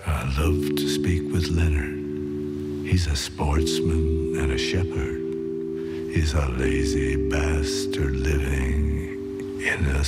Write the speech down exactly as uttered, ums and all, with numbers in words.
I love to speak with Leonard. He's a sportsman and a shepherd. He's a lazy bastard living in a